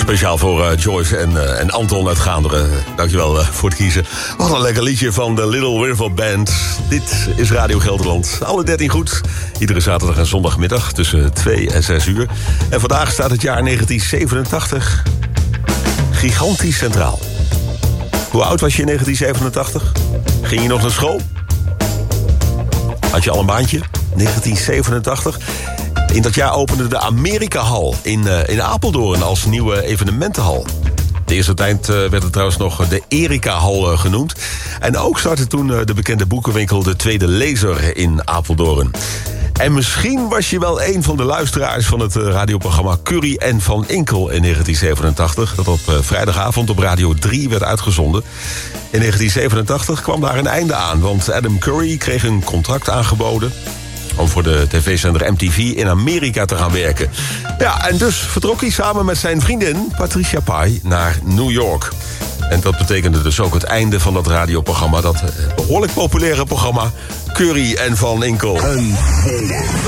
Speciaal voor Joyce en Anton uit Gaanderen. Dankjewel voor het kiezen. Wat een lekker liedje van de Little River Band. Dit is Radio Gelderland. Alle 13 goed. Iedere zaterdag en zondagmiddag tussen 2 en 6 uur. En vandaag staat het jaar 1987 gigantisch centraal. Hoe oud was je in 1987? Ging je nog naar school? Had je al een baantje? 1987. In dat jaar opende de Amerika-hal in Apeldoorn als nieuwe evenementenhal. De eerste tijd werd het trouwens nog de Erika-hal genoemd. En ook startte toen de bekende boekenwinkel De Tweede Lezer in Apeldoorn. En misschien was je wel een van de luisteraars van het radioprogramma Curry en Van Inkel in 1987... dat op vrijdagavond op Radio 3 werd uitgezonden. In 1987 kwam daar een einde aan, want Adam Curry kreeg een contract aangeboden om voor de tv-zender MTV in Amerika te gaan werken. Ja, en dus vertrok hij samen met zijn vriendin Patricia Pai naar New York. En dat betekende dus ook het einde van dat radioprogramma, dat behoorlijk populaire programma Curry en Van Inkel.